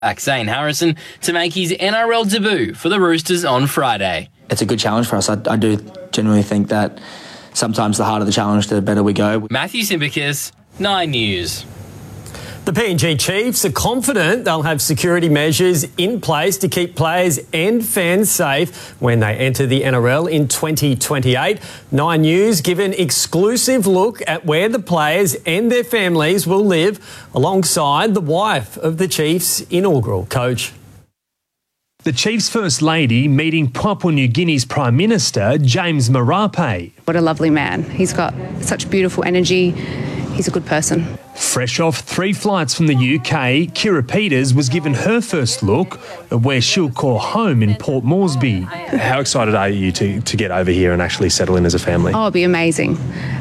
Zane Harrison to make his NRL debut for the Roosters on Friday. It's a good challenge for us. I do genuinely think that sometimes the harder the challenge, the better we go. Matthew Simbakis, 9 News. The PNG Chiefs are confident they'll have security measures in place to keep players and fans safe when they enter the NRL in 2028. 9 News give an exclusive look at where the players and their families will live alongside the wife of the Chiefs' inaugural coach. The Chiefs' First Lady meeting Papua New Guinea's Prime Minister, James Marape. What a lovely man. He's got such beautiful energy. He's a good person. Fresh off 3 flights from the UK, Kira Peters was given her first look at where she'll call home in Port Moresby. How excited are you to get over here and actually settle in as a family? Oh, it'll be amazing.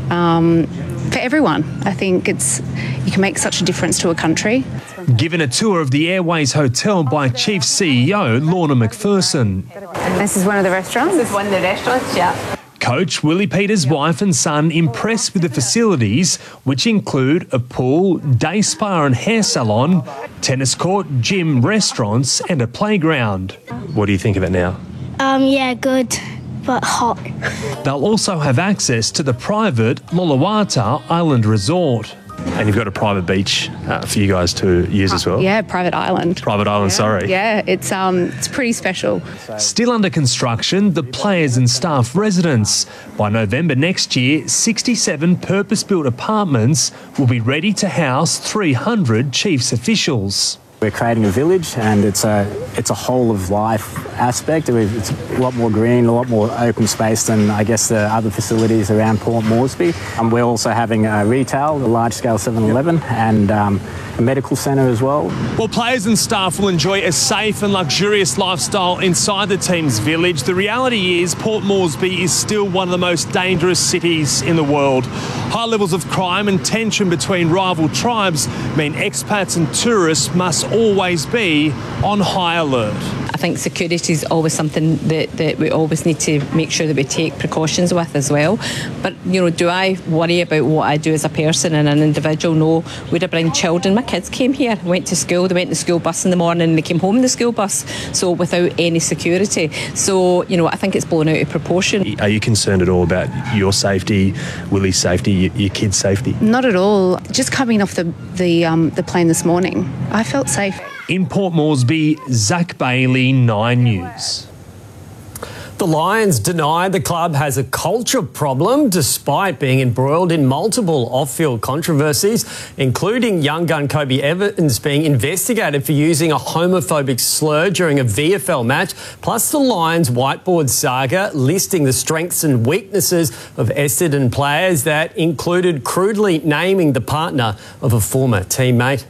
For everyone, I think you can make such a difference to a country. Given a tour of the Airways Hotel by Chief CEO Lorna McPherson. This is one of the restaurants? This is one of the restaurants, yeah. Coach Willie Peters' wife and son impressed with the facilities, which include a pool, day spa and hair salon, tennis court, gym, restaurants and a playground. What do you think of it now? Yeah, good, but hot. They'll also have access to the private Lolawata Island Resort. And you've got a private beach for you guys to use as well? Yeah, private island. Private island, sorry. Yeah, it's pretty special. Still under construction, the players and staff residence. By November next year, 67 purpose-built apartments will be ready to house 300 Chiefs officials. We're creating a village and it's a whole of life aspect. It's a lot more green, a lot more open space than I guess the other facilities around Port Moresby. We're also having a retail, a large-scale 7-Eleven and a medical centre as well. Well, players and staff will enjoy a safe and luxurious lifestyle inside the team's village. The reality is Port Moresby is still one of the most dangerous cities in the world. High levels of crime and tension between rival tribes mean expats and tourists must always be on high alert. I think security is always something that we always need to make sure that we take precautions with as well. But, do I worry about what I do as a person and an individual? No. Would I bring children? My kids came here, went to school, they went in the school bus in the morning and they came home in the school bus, so without any security. So, I think it's blown out of proportion. Are you concerned at all about your safety, Willie's safety, your kids' safety? Not at all. Just coming off the plane this morning, I felt safe. In Port Moresby, Zach Bailey, 9 News. The Lions deny the club has a culture problem despite being embroiled in multiple off-field controversies, including young gun Kobe Evans being investigated for using a homophobic slur during a VFL match, plus the Lions whiteboard saga listing the strengths and weaknesses of Essendon players that included crudely naming the partner of a former teammate.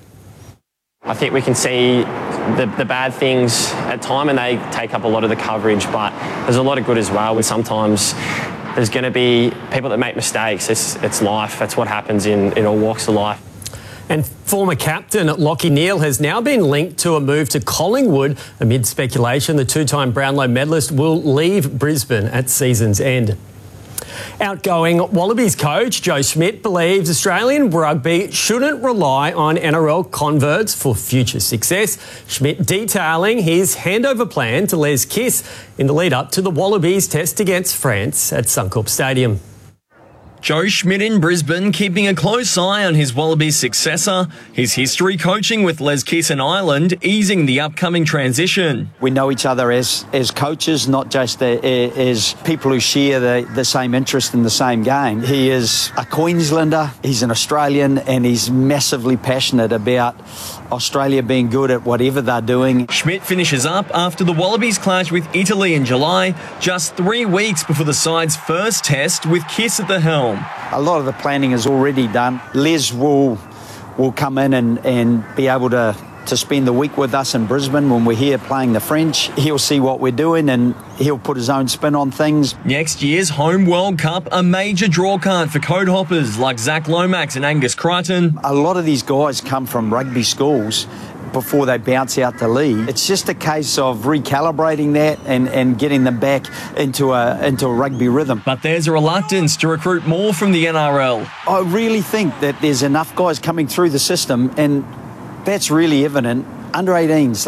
I think we can see the bad things at time and they take up a lot of the coverage, but there's a lot of good as well. And sometimes there's going to be people that make mistakes. It's life. That's what happens in all walks of life. And former captain Lachie Neale has now been linked to a move to Collingwood amid speculation the two-time Brownlow medalist will leave Brisbane at season's end. Outgoing Wallabies coach Joe Schmidt believes Australian rugby shouldn't rely on NRL converts for future success. Schmidt detailing his handover plan to Les Kiss in the lead-up to the Wallabies test against France at Suncorp Stadium. Joe Schmidt in Brisbane keeping a close eye on his Wallabies successor, his history coaching with Les Kiss in Ireland, easing the upcoming transition. We know each other as coaches, not just as people who share the same interest in the same game. He is a Queenslander, he's an Australian, and he's massively passionate about Australia being good at whatever they're doing. Schmidt finishes up after the Wallabies clash with Italy in July, just 3 weeks before the side's first test with Kiss at the helm. A lot of the planning is already done. Les will come in and be able to spend the week with us in Brisbane when we're here playing the French. He'll see what we're doing and he'll put his own spin on things. Next year's Home World Cup, a major draw card for code hoppers like Zach Lomax and Angus Crichton. A lot of these guys come from rugby schools before they bounce out to league. It's just a case of recalibrating that and getting them back into a rugby rhythm. But there's a reluctance to recruit more from the NRL. I really think that there's enough guys coming through the system, and that's really evident under 18s.